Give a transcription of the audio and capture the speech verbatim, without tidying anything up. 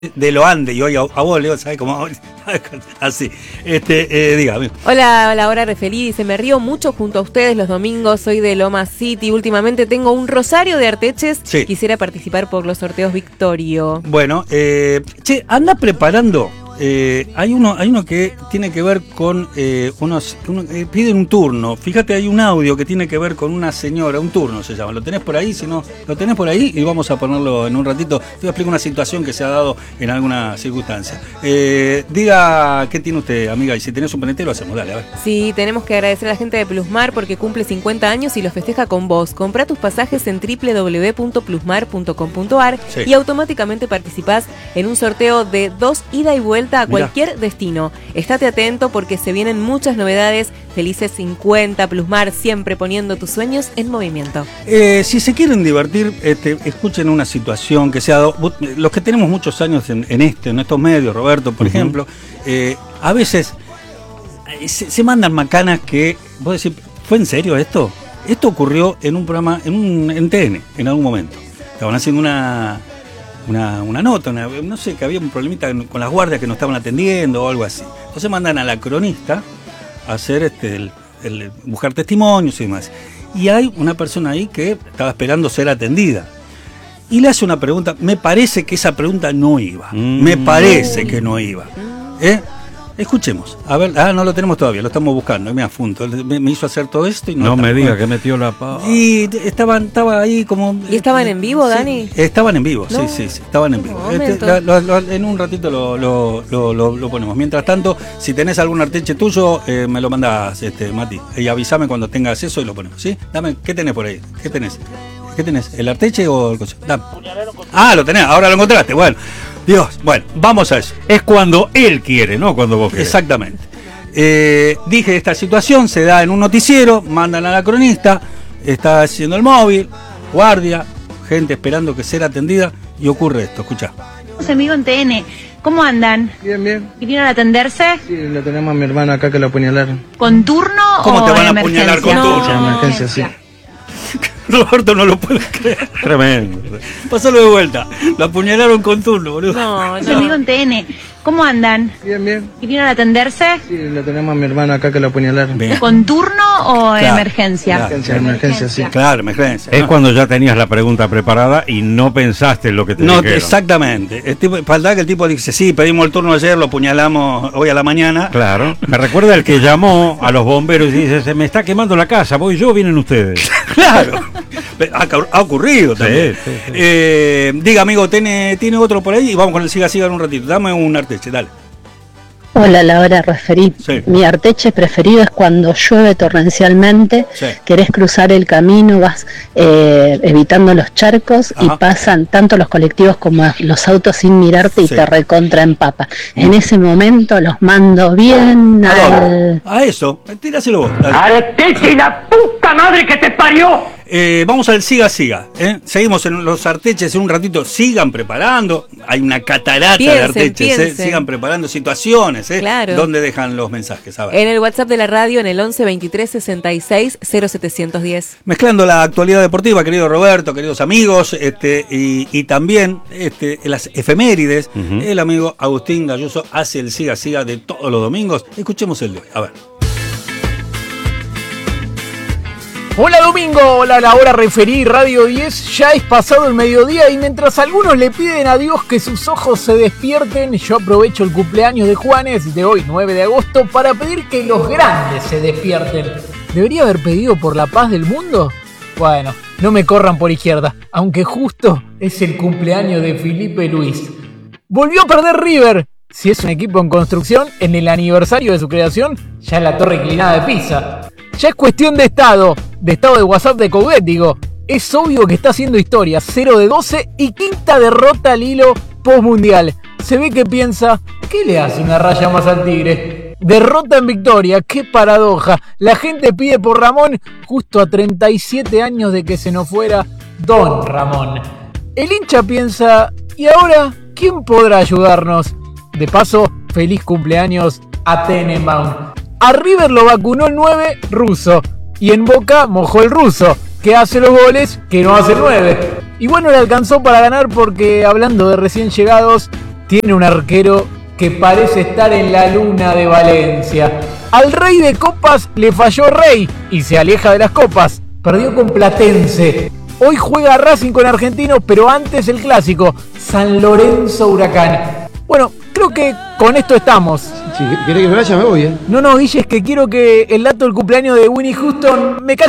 de lo ande, y hoy a, a vos, Leo, ¿sabes cómo? Así, este, eh, dígame. Hola, hola, ahora Refelí, dice, me río mucho junto a ustedes los domingos, soy de Loma City, últimamente tengo un rosario de arteches, sí. Quisiera participar por los sorteos Victorio. Bueno, eh, che, anda preparando. Eh, hay uno hay uno que tiene que ver con eh, unos uno, eh, piden un turno. Fíjate, hay un audio que tiene que ver con una señora, un turno se llama. ¿Lo tenés por ahí? Si no, lo tenés por ahí y vamos a ponerlo en un ratito. Te voy a explicar una situación que se ha dado en alguna circunstancia. Eh, diga qué tiene usted, amiga, y si tenés un penetero lo hacemos, dale, a ver. Sí, tenemos que agradecer a la gente de Plusmar porque cumple cincuenta años y los festeja con vos. Comprá tus pasajes en doble u doble u doble u punto plusmar punto com punto a r sí. Y automáticamente participás en un sorteo de dos ida y vuelta a cualquier Mirá. destino. Estate atento porque se vienen muchas novedades. Felices cincuenta, Plusmar, siempre poniendo tus sueños en movimiento. Eh, si se quieren divertir, este, escuchen una situación que se ha dado. Los que tenemos muchos años en, en este, en estos medios, Roberto, por uh-huh. ejemplo, eh, a veces se, se mandan macanas que, vos decís, ¿fue en serio esto? Esto ocurrió en un programa, en un en T N, en algún momento. Estaban haciendo una Una, una nota, una, no sé, que había un problemita con las guardias que no estaban atendiendo o algo así. Entonces mandan a la cronista a hacer este, el, el, buscar testimonios y demás. Y hay una persona ahí que estaba esperando ser atendida. Y le hace una pregunta, me parece que esa pregunta no iba. Mm. Me parece que no iba. ¿Eh? Escuchemos. A ver, ah, no lo tenemos todavía, lo estamos buscando. Me afunto. Me, me hizo hacer todo esto y no. No me diga que metió la pava. Y estaban, estaba ahí como. ¿Y estaban en vivo, Dani? Sí, estaban en vivo, no. sí, sí, sí, estaban en vivo. Este, lo, lo, lo, en un ratito lo, lo, lo, lo, lo ponemos. Mientras tanto, si tenés algún arteche tuyo, eh, me lo mandás, este, Mati. Y avísame cuando tengas eso y lo ponemos, ¿sí? Dame, ¿qué tenés por ahí? ¿Qué tenés? ¿Qué tenés? ¿El arteche o el coche? Dame. Ah, lo tenés, ahora lo encontraste, bueno. Dios, bueno, vamos a eso. Es cuando él quiere, no cuando vos querés. Exactamente. Eh, dije, esta situación se da en un noticiero, mandan a la cronista, está haciendo el móvil, guardia, gente esperando que sea atendida y ocurre esto, escuchá. Amigo en T N, ¿cómo andan? Bien, bien. ¿Vinieron a atenderse? Sí, lo tenemos a mi hermana acá que lo apuñalaron. ¿Con turno ¿Cómo o te van a emergencia? apuñalar con no, turno? Sí, emergencia, sí. Roberto no lo puede creer. Tremendo. Pásalo de vuelta. Lo apuñalaron con turno, boludo. No, no. Amigo en T N, ¿cómo andan? Bien, bien. ¿Vinieron a atenderse? Sí, lo tenemos a mi hermana acá que lo apuñalaron. Bien. ¿Con turno o Claro, emergencia? claro. Emergencia, emergencia, sí. Claro, emergencia. Es ¿no? cuando ya tenías la pregunta preparada y no pensaste en lo que te No, dijeron. exactamente. El tipo, faltaba que el tipo dice, sí, pedimos el turno ayer, lo apuñalamos hoy a la mañana. Claro. Me recuerda el que llamó a los bomberos y dice, se me está quemando la casa, voy yo, vienen ustedes. Claro. Ha, ha ocurrido también. Sí, sí, sí. Eh, diga, amigo, ¿tiene, ¿tiene otro por ahí? Y vamos con el siga siga en un ratito. Dame un arteche, dale. Hola, Laura Referí. Sí. Mi arteche preferido es cuando llueve torrencialmente, Sí. querés cruzar el camino, vas eh, evitando los charcos Ajá. y pasan tanto los colectivos como los autos sin mirarte y Sí. te recontra empapa. En ese momento los mando bien ¿A al... dónde? A eso, tíraselo vos. Dale. ¡Arteche y la puta madre que te parió! Eh, vamos al siga siga. ¿eh? Seguimos en los arteches en un ratito. Sigan preparando. Hay una catarata Piensen, de arteches. ¿eh? piensen. Sigan preparando situaciones. ¿eh? Claro. ¿Dónde dejan los mensajes? A ver. En el WhatsApp de la radio, en el once veintitrés sesenta y seis cero setecientos diez. Mezclando la actualidad deportiva, querido Roberto, queridos amigos, este y, y también este, las efemérides. Uh-huh. El amigo Agustín Galloso hace el siga siga de todos los domingos. Escuchemos el de hoy. A ver. Hola Domingo, hola la hora referí, Radio diez, ya es pasado el mediodía y mientras algunos le piden a Dios que sus ojos se despierten, yo aprovecho el cumpleaños de Juanes de hoy, nueve de agosto, para pedir que los grandes se despierten. ¿Debería haber pedido por la paz del mundo? Bueno, no me corran por izquierda, aunque justo es el cumpleaños de Felipe Luis. Volvió a perder River. Si es un equipo en construcción, en el aniversario de su creación, ya la torre inclinada de Pisa. Ya es cuestión de estado, de estado de WhatsApp de Coudet, digo. Es obvio que está haciendo historia, cero de doce y quinta derrota al hilo post-mundial. Se ve que piensa, ¿qué le hace una raya más al Tigre? Derrota en victoria, qué paradoja. La gente pide por Ramón justo a treinta y siete años de que se nos fuera Don Ramón. El hincha piensa, ¿y ahora quién podrá ayudarnos? De paso, feliz cumpleaños a Tenenbaum. A River lo vacunó el nueve ruso y en Boca mojó el ruso, que hace los goles que no hace el nueve. Y bueno, le alcanzó para ganar porque, hablando de recién llegados, tiene un arquero que parece estar en la luna de Valencia. Al rey de copas le falló Rey y se aleja de las copas. Perdió con Platense. Hoy juega Racing con Argentinos, pero antes el clásico, San Lorenzo Huracán. Bueno, creo que con esto estamos. Si querés que me vaya, me voy, ¿eh? No, no, Guille, es que quiero que el dato del cumpleaños de Winnie Houston me calle